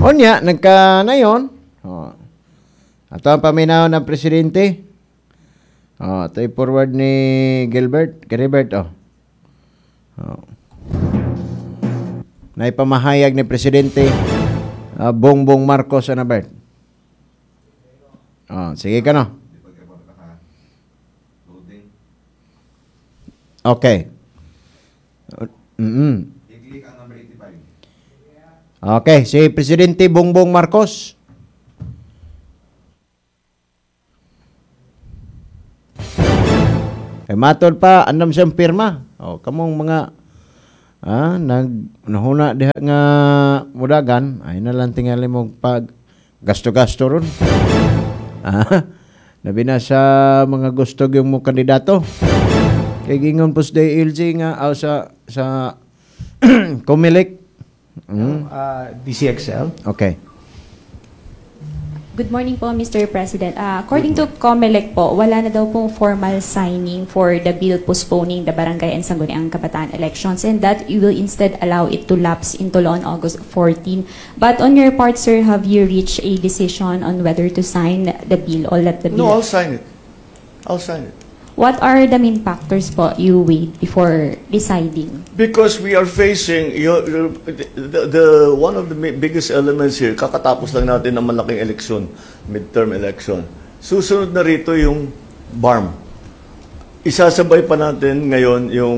Onya, nagka-nayon. Ato ang paminaw ng presidente. Ito forward ni Gilbert. Naipamahayag ni presidente Bongbong Marcos Bert. Sige ka no. Okay. I-click ang number 85. Okay, si Presidente Bongbong Marcos. Matod pa, andam siyang pirma. Kamong mga nahuna diha nga mudagan, ay na lang tingali mong pag gasto-gasto ron. Labi na sa mga gusto yung mo kandidato. Kay gingon pos day LG nga sa Comelec. DCXL. Okay. Good morning po, Mr. President. According to COMELEC po, wala na daw pong formal signing for the bill postponing the Barangay and Sangguniang Kabataan elections, and that you will instead allow it to lapse into law on August 14. But on your part, sir, have you reached a decision on whether to sign the bill or let the bill? No, I'll sign it. I'll sign it. What are the main factors po you weighed before deciding? Because we are facing one of the biggest elements here, kakatapos lang natin ng malaking eleksyon, midterm election. Susunod na rito yung BARM. Isasabay pa natin ngayon yung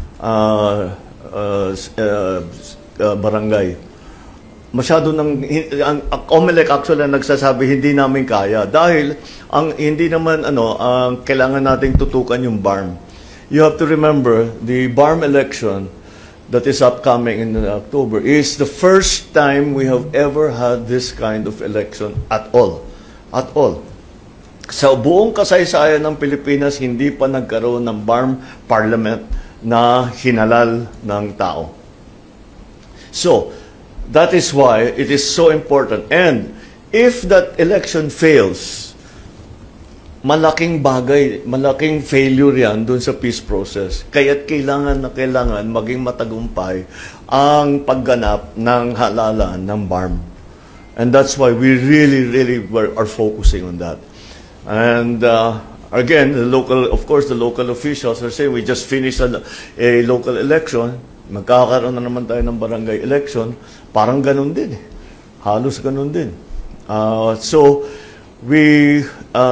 barangay. Masyado ang COMELEC actually nagsasabi hindi namin kaya dahil ang hindi naman ang kailangan nating tutukan yung BARM. You have to remember the BARM election that is upcoming in October is the first time we have ever had this kind of election at all. At all. Sa buong kasaysayan ng Pilipinas, hindi pa nagkaroon ng BARM parliament na hinalal ng tao. So, that is why it is so important. And if that election fails, malaking bagay, malaking failure yan dun sa peace process. Kaya't kailangan maging matagumpay ang pagganap ng halalan ng BARM. And that's why we really are focusing on that. And again, the local officials are saying we just finished a local election. Magkakaroon na naman tayo ng barangay election. Parang ganun din. Halos ganun din. So, with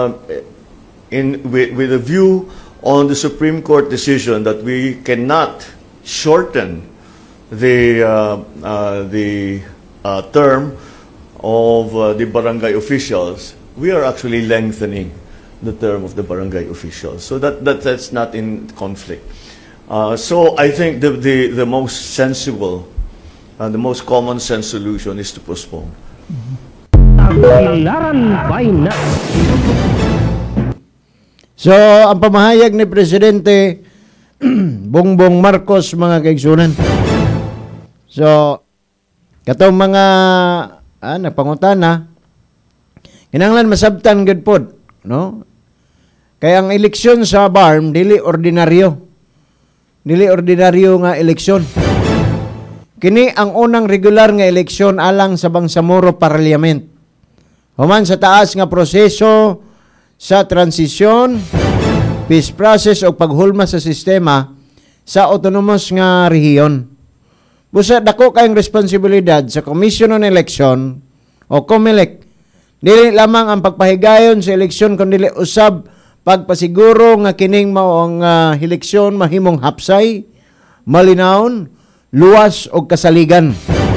a view on the Supreme Court decision that we cannot shorten the term of the barangay officials, we are actually lengthening the term of the barangay officials. So that's not in conflict. So I think the most sensible the most common sense solution is to postpone. So, ang pamahayag ni Presidente Bongbong Marcos, mga kaigsunan. So, katong mga napangutana, kinahanglan masabtan gud pod, no? Kaya ang eleksyon sa BARM dili ordinaryo. Dili ordinaryo nga eleksyon. Kini ang unang regular nga eleksyon alang sa Bangsamoro Parliament. Human sa taas nga proseso sa transisyon, peace process o paghulma sa sistema sa autonomous nga rehiyon. Busa dako kayong responsibilidad sa Commission on Election o COMELEC. Dili lamang ang pagpahigayon sa eleksyon kundi usab pagpasiguro nga kining mao ang eleksyon mahimong hapsay, malinawon, luwas o kasaligan.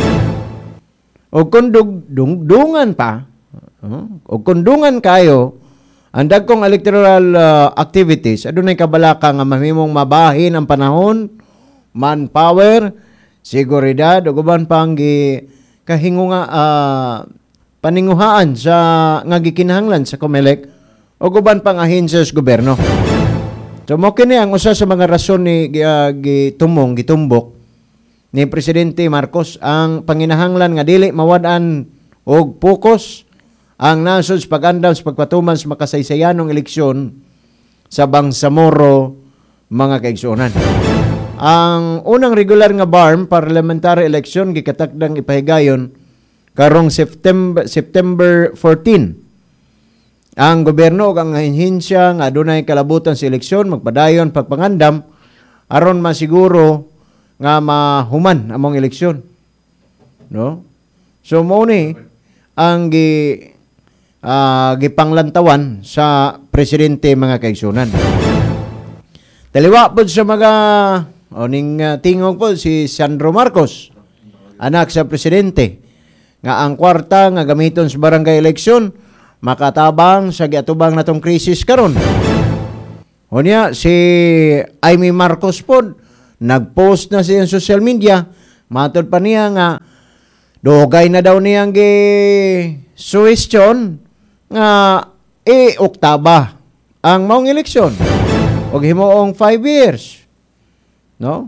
O kung dungan pa, o kung dungan kayo, ang dagkong electoral activities, adunay kabalaka nga mahimong mabahin ang panahon, manpower, seguridad, o guban pang kahingunga paninguhaan sa nga gikinahanglan sa COMELEC, o guban pang ahensya sa gobyerno. So mo kini ang usa sa mga rason ni gitumbok ni Presidente Marcos ang panginahanglan nga dili mawad-an og focus ang nasod sa pag-andam sa pagpatuman sa makasaysayanong eleksyon sa Bangsamoro, mga kaigsunan. Ang unang regular nga BARM parliamentary election gikatakdang ipahigayon karong September 14. Ang gobyerno ug ang ahensya nga adunay kalabutan sa eleksyon magpadayon pagpangandam aron masiguro nga mahuman among eleksyon. No? So mao ni ang gipanglantawan sa presidente mga kaigsunan. Taliwa po sa mga tingog po si Sandro Marcos, anak sa presidente, nga ang kwarta nga gamiton sa barangay eleksyon makatabang sa giatubang natong krisis karon. Unya si Amy Marcos po nagpost na siya sa social media, matod pa niya nga dugay na daw niyang suwestyon nga oktaba ang maong eleksyon og himuong 5 years. No?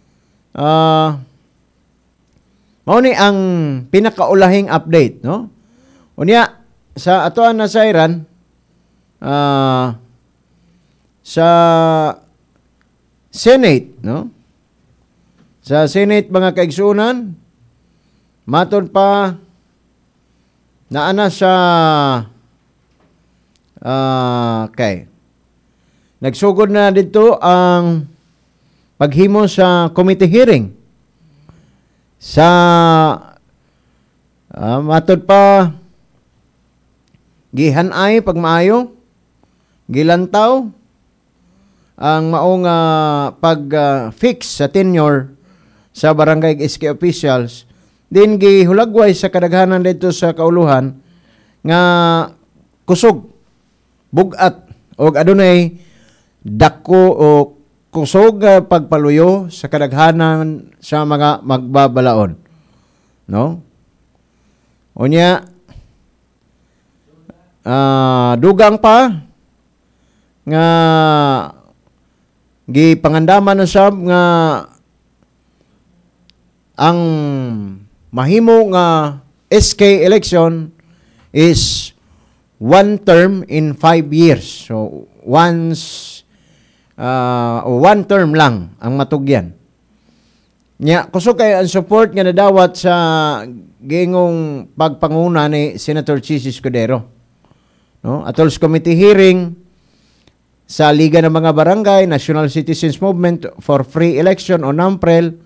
Mao ni ang pinakaulahing update, no? Unya sa atoan na sayran sa Senate, no? Sa Senate mga kaigsunan, maton pa naana sa nagsugod na dito ang paghimo sa committee hearing sa matud pa gihanay pagmaayo gilantaw ang maong pag-fix sa tenure sa barangay SK officials din gihulagway sa kadaghanan dito sa kauluhan nga kusog bugat og adunay dako o kusog pagpaluyo sa kadaghanan sa mga magbabalaon. No? Unya, dugang pa nga gipangandaman na sab nga ang mahimo nga SK election is 1 term in 5 years. So, one term lang ang matugyan. Nya kusog kay ang support nga nadawat sa gingong pagpanguna ni Senator Chis Escudero. No? Atol sa committee hearing sa Liga ng mga Barangay, National Citizens Movement for Free Election o NAMPREL,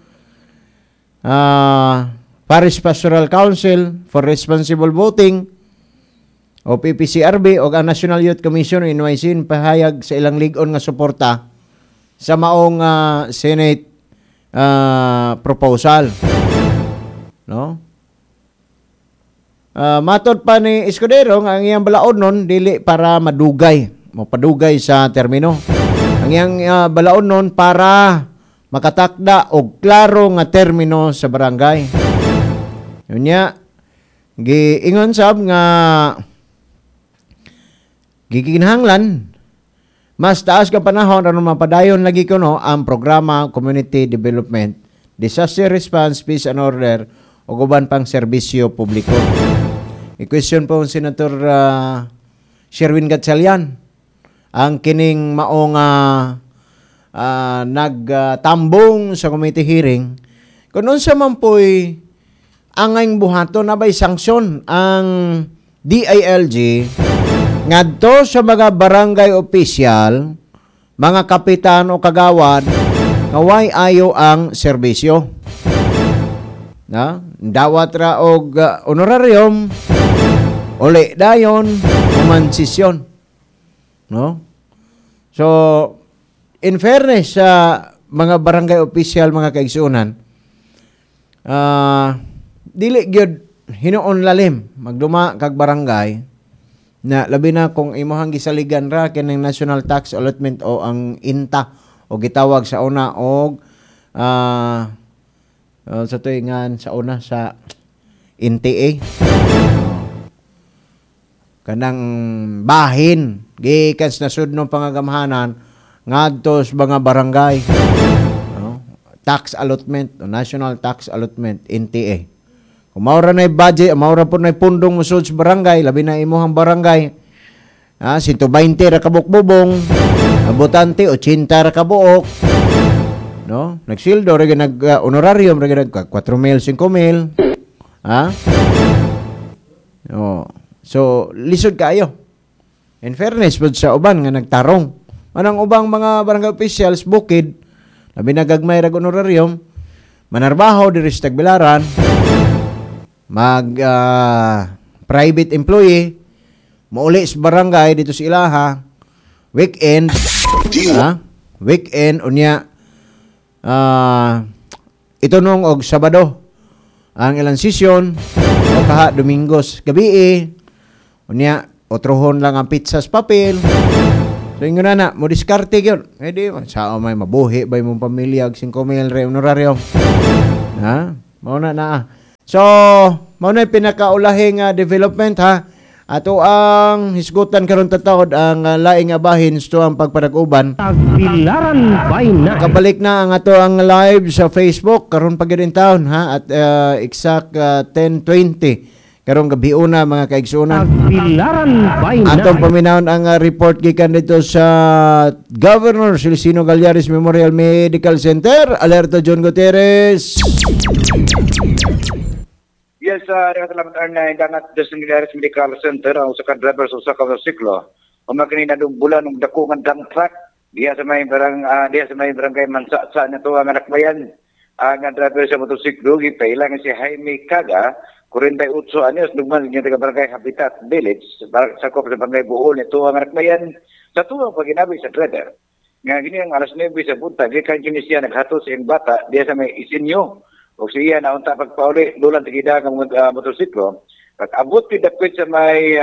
Parish Pastoral Council for Responsible Voting o PPCRB o ang National Youth Commission o NYC pahayag sa ilang ligon nga suporta sa maong Senate proposal. No? Matod pa ni Escudero nga ang iyang balaod nun dili para mapadugay sa termino. Ang iyang balaod nun para makatakda og klaro nga termino sa barangay. Unya giingon sab nga gikinahanglan mas taas ka panahon aron mapadayon lagi kuno ang programa Community Development, Disaster Response, Peace and Order o uban pang serbisyo publiko. I-question po Senator Sherwin Gatchalian ang kining maong nagtambong sa committee hearing kung unsa man po'y angayng buhaton na ba'y sanksyon ang DILG ngadto sa mga barangay official, mga kapitan o kagawad nga way ayo ang serbisyo. Na, dawat ra og honorarium, uli dayon, umansisyon. No? So, in fairness sa mga barangay official, mga kaigsunan, dili gyud hinuon lalim magduma kag barangay na labi na kung imohang gisaligan ra kining National Tax Allotment o ang INTA o gitawag sa una og sa tuingan sa una sa NTA kanang bahin gikan sa nasudnong pangagamhanan ngadto sa mga barangay, no? Tax allotment o National Tax Allotment NTA. Kung maura na budget, maura po na pundong musod sa barangay, labi na imuhang barangay, 120 ra kabuk-bubong, abotante 80 ra kabuok, no? Nagsildo, nag-honorarium, nag 4,000, 5,000, Oh. So, lisod kayo. In fairness, pud sa uban nga nagtarong. Anang ubang mga barangay officials, bukid, labi na gagmay rag honorarium, manarbaho diri sa Tagbilaran, private employee, mauli sa barangay dito sa ilaha, weekend, unya, ito nung og Sabado, ang ilang session, o kaha Domingos gabi, unya, otrohon lang ang pizza sa papel. So, yung na, mo diskarte yun. Eh, di, sao may mabuhi ba yung pamilya, 5,000 re honorario. Ha? Mauna na. So, mauna yung pinakaulahing development, ha? Ato ang hisgutan karon tatawod ang laing abahin sto ang pagpadag-uban. Tagbilaran by night. Kabalik na ang ato ang live sa Facebook karon pagidin taon, ha? At exact 10:20. Karong gabi una mga kaigsunan. Tagbilaran by night. Atong paminawon ang report gikan dito sa Governor Celestino Gallaris Memorial Medical Center. Alerto John Gutierrez. Yes, salamat Arna, dangat Justin Gallaris Medical Center ang usa ka driver sa usa ka motorsiklo. Uma kanina dong bulan ng dakungan dump truck diha sa may barangay Mansa sa nato ang Arakbayan. Ang driver sa motorsiklo gipailang si Jaime Caga, 48 anyos, nagman niya taga barangay Habitat Village, sakop sa barangay Bohol nito ang Arakbayan. Sa tuwang paginabi sa driver. Nga gini ang alas 9 sa buntag, gikan kini siya naghato sa iyang bata diha sa may Isinyo. O siya na unta pagpauli dulan tigida ng motorsiklo. Pag abot ti dapit sa may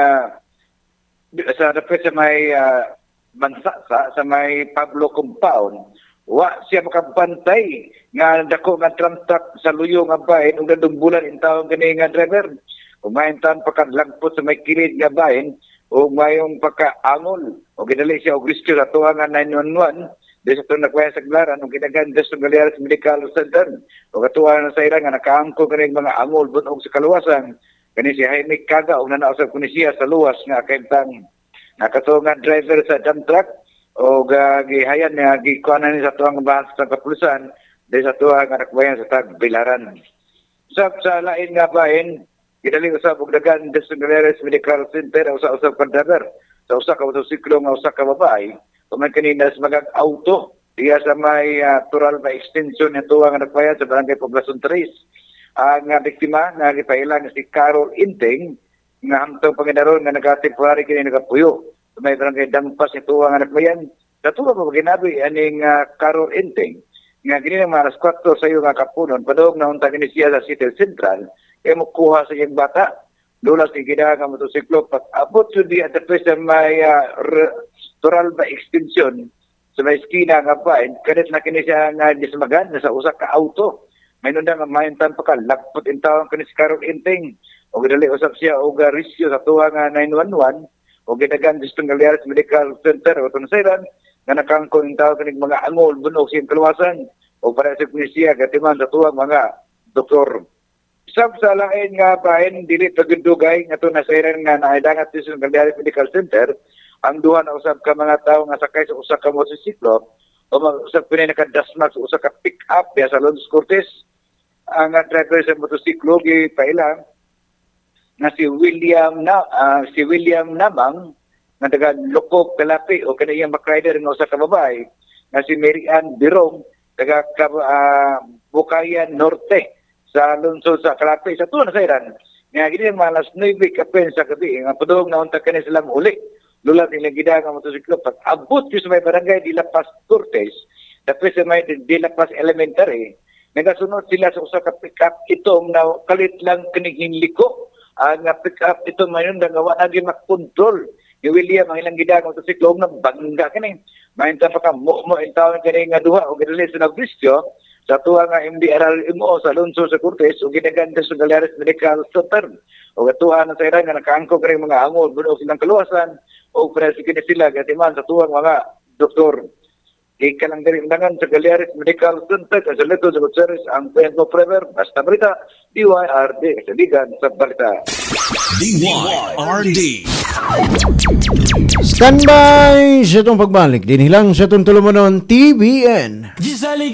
Mansa sa may Pablo compound, wa siya makabantay nga dako nga tram truck sa luyo nga bahin ug nadumbulan in taong kini nga driver. Kumain tan pagkalagpot sa may kilid nga bahin o mayong pagkaangol o ginali siya og rescue sa tuwa nga 911. Desa ito nakwaya sa Glaran, nung kinagan Justin Gallaris Medical Center, o katuwa na sa ilang nga nakaangko kaning mga angol bunog sa kaluwasan, kani si Jaime Caga, o nanausap ko ni siya sa luwas nga kaintang nakatungan driver sa dump truck, o gihayan nga gikuanan ni sa tuwang bahas sa kapulisan, desa tuwa nga nakwayan sa Tagbilaran. Usap sa lain nga bahin, gidaling usap og dagan Justin Gallaris Medical Center, usap ka driver, sa usa ka motorsiklo nga usa ka babae, kuman kanina sa mag-auto diya sa may Tural ba extension nito ang nagpayat sa barangay Poblacion 3. Ang biktima nga gipailang si Carol Inteng nga hamtong panginaron nga nagatemporary kini nagapuyo sa may barangay Dampas nito ang nagpayan. Sa tuwa mo ginabi aning Carol Inteng nga gini nga alas 4 sa iyo nga kapunon padung na unta kini siya sa City Central kay mokuha sa iyang bata. Lulas ni gina nga motosiklo pat abot jud di at sa may Tural ba extension sa may skina nga ba kadit na kini siya nga dismagan sa usa ka auto may nunda nga mahintan pa ka lagpot in taon kini si Carol Inteng o gidali usap siya og rescue sa tuwa nga 911 o gidagan Justin Gallaris Medical Center o tunsiran nga nakangko in taon kini mga angol bunog siyang kaluwasan o para sa pulisya gatiman sa tuwa mga doktor. Sab sa lain nga bahin dili pagdugay nga to nasairan nga naidangat sa Gallaris Medical Center ang duha na usab ka mga tawo nga sakay sa usa ka motorsiklo o usab pinay nakadasmak sa usa ka pick-up sa Los Cortes. Ang driver sa motorsiklo gipailang nga si William Namang nga taga Lukok Kalapi o kaniyang backrider nga usa ka babae nga si Mary Ann Birong taga Bukayan Norte sa lungsod sa Kalapi sa tuwa na sayran. Nga gini mga alas 9 kapen sa gabi nga padung na unta kani silang uli. Lulat nilang gida nga motosiklo pag abot yung sa may barangay Di La Paz Cortes, tapos sa may Di La Paz Elementary, nagasunod sila sa usa ka pick-up itong na kalit lang kining liko. Ang pick-up itong mayon nga wa naging makontrol. Yung William ang ilang gida nga motosiklo na bangga kini. Mahinta pa ka mo in taon kini nga duha o gidali sa nagrisyo sa tuwa nga MDRRMO sa lungsod sa Cortes o ginaganda sa Gallaris Medical Center. O katuwa na sa iran nga nakaangko kini mga angol bunog silang kaluwasan o presige sila gatiman sa tuwang mga doktor. Ikalang darindangan sa Gallaris Medical Center sa Leto sa Gutierrez ang Pedro Prever, basta balita, DYRD, kasaligan sa balita. DYRD. Standby sa itong pagbalik. Dinilang sa itong tulumanon, TVN.